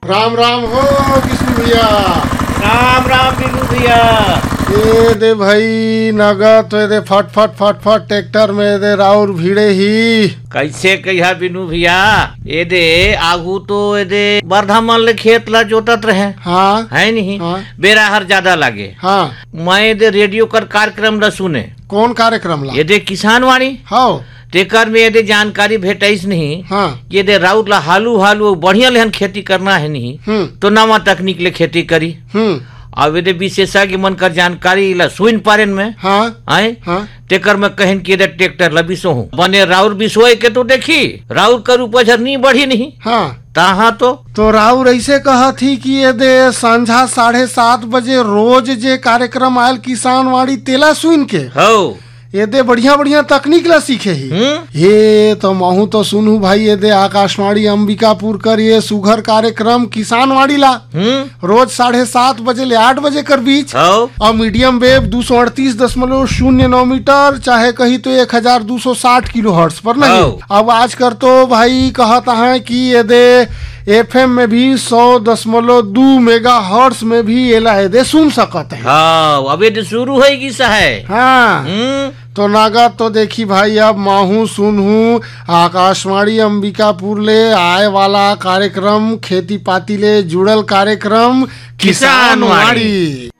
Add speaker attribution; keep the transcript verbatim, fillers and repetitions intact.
Speaker 1: राम राम हो विष्णु भैया।
Speaker 2: राम राम बिनू भैया।
Speaker 1: ए दे भाई नगद तो दे फट फट फट फट ट्रैक्टर में दे राउर भीड़े ही
Speaker 2: कैसे कहिया बिनू भैया, ये दे आगू तो ये दे बरधामन ले खेत ला जोतत रहे।
Speaker 1: हाँ
Speaker 2: है नहीं
Speaker 1: हाँ
Speaker 2: बेरा हर ज्यादा लागे।
Speaker 1: हाँ
Speaker 2: मैं दे रेडियो कर कार्यक्रम ला सुने।
Speaker 1: कौन कार्यक्रम ला?
Speaker 2: ये दे किसान वाणी
Speaker 1: हाँ
Speaker 2: तेकर में ये दे जानकारी भेटाइस नहीं।
Speaker 1: हाँ
Speaker 2: ये दे राउत ला हालू हालू बढ़िया लेहन खेती करना है नहीं
Speaker 1: हम्म
Speaker 2: तो नवा तकनीक ले खेती करी।
Speaker 1: हम्म
Speaker 2: अब ये विशेषज्ञ मन कर जानकारी ला सुन पारेन में
Speaker 1: हाँ
Speaker 2: आए
Speaker 1: हाँ
Speaker 2: तेकर में कहन कि दे ट्रैक्टर ला बिसो हूँ बने राउर बिसोए के तो देखी राउर कर उपज नहीं बढ़ी नहीं
Speaker 1: हाँ
Speaker 2: तहा तो
Speaker 1: तो राउर ऐसे कहा थी कि ये दे संझा साढ़े सात बजे रोज जे कार्यक्रम आयल किसान वाड़ी तेला सुन के
Speaker 2: हो
Speaker 1: ये दे बढ़िया बढ़िया तकनीक ला सीखे ही।
Speaker 2: हम्म
Speaker 1: ये तो महू तो सुनू भाई ये दे आकाशवाणी अंबिकापुर कर ये सुघर कार्यक्रम किसान वाड़ी ला
Speaker 2: हम्म
Speaker 1: रोज साढ़े सात बजे ले आठ बजे कर बीच
Speaker 2: हो
Speaker 1: और मीडियम वेव दो सौ अड़तीस दशमलव शून्य नौ मीटर चाहे कहीं तो एक हजार दो सौ साठ किलो हर्ट्ज पर नहीं।
Speaker 2: हो।
Speaker 1: अब आज कर तो भाई कहता है कि ये दे एफएम में भी सौ दशमलव दो मेगा हर्ट्ज में भी ये ला ये दे सुन सकते हैं।
Speaker 2: हाँ अब ये तो शुरू होगी सा है।
Speaker 1: हाँ
Speaker 2: हम्म
Speaker 1: तो नागा तो देखी भाई अब माहू सुनहू आकाशवाणी अंबिकापुर ले आए वाला कार्यक्रम खेती पाती ले जुड़ल कार्यक्रम किसान वाड़ी।